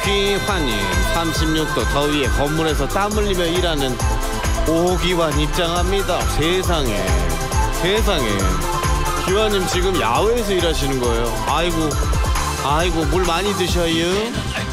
귀환님 36도 더위에 건물에서 땀 흘리며 일하는 오기환 입장합니다. 세상에 귀환님 지금 야외에서 일하시는 거예요. 아이고 물 많이 드셔요.